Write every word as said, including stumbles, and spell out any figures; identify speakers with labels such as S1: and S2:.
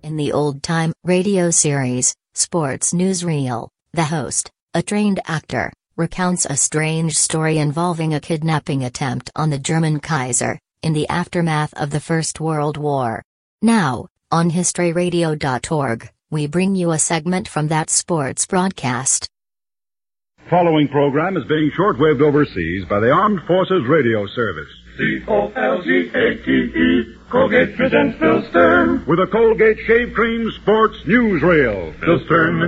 S1: In the old-time radio series, Sports Newsreel, the host, a trained actor, recounts a strange story involving a kidnapping attempt on the German Kaiser, in the aftermath of the First World War. Now, on history radio dot org, we bring you a segment from that sports broadcast.
S2: Following program is being shortwaved overseas by the Armed Forces Radio Service.
S3: C O L G A T E, Colgate presents Phil Stern.
S2: With a Colgate Shave Cream Sports Newsreel.
S3: Phil Stern